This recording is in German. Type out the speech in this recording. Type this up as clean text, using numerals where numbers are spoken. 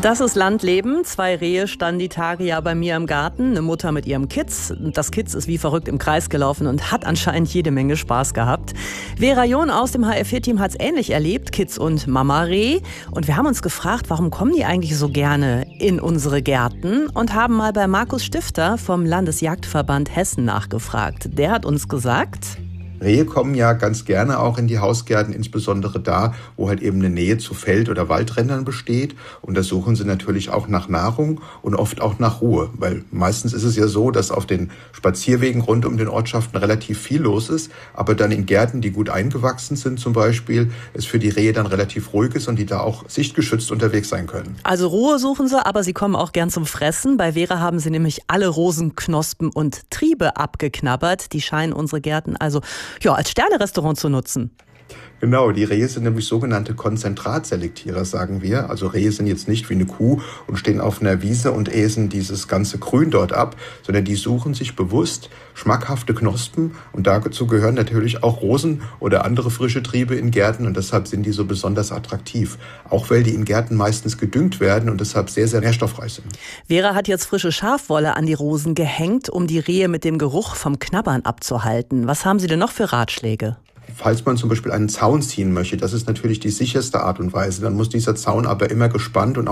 Das ist Landleben. 2 Rehe standen die Tage ja bei mir im Garten. Eine Mutter mit ihrem Kitz. Das Kitz ist wie verrückt im Kreis gelaufen und hat anscheinend jede Menge Spaß gehabt. Vera John aus dem HR4-Team hat es ähnlich erlebt, Kitz und Mama Reh. Und wir haben uns gefragt, warum kommen die eigentlich so gerne in unsere Gärten? Und haben mal bei Markus Stifter vom Landesjagdverband Hessen nachgefragt. Der hat uns gesagt: Rehe kommen ja ganz gerne auch in die Hausgärten, insbesondere da, wo halt eben eine Nähe zu Feld- oder Waldrändern besteht. Und da suchen sie natürlich auch nach Nahrung und oft auch nach Ruhe. Weil meistens ist es ja so, dass auf den Spazierwegen rund um den Ortschaften relativ viel los ist. Aber dann in Gärten, die gut eingewachsen sind zum Beispiel, es für die Rehe dann relativ ruhig ist und die da auch sichtgeschützt unterwegs sein können. Also Ruhe suchen sie, aber sie kommen auch gern zum Fressen. Bei Vera haben sie nämlich alle Rosenknospen und Triebe abgeknabbert. Die scheinen unsere Gärten also als Sterne-Restaurant zu nutzen. Genau, die Rehe sind nämlich sogenannte Konzentratselektierer, sagen wir. Also Rehe sind jetzt nicht wie eine Kuh und stehen auf einer Wiese und äsen dieses ganze Grün dort ab, sondern die suchen sich bewusst schmackhafte Knospen und dazu gehören natürlich auch Rosen oder andere frische Triebe in Gärten und deshalb sind die so besonders attraktiv. Auch weil die in Gärten meistens gedüngt werden und deshalb sehr, sehr nährstoffreich sind. Vera hat jetzt frische Schafwolle an die Rosen gehängt, um die Rehe mit dem Geruch vom Knabbern abzuhalten. Was haben Sie denn noch für Ratschläge? Falls man zum Beispiel einen Zaun ziehen möchte, das ist natürlich die sicherste Art und Weise. Dann muss dieser Zaun aber immer gespannt und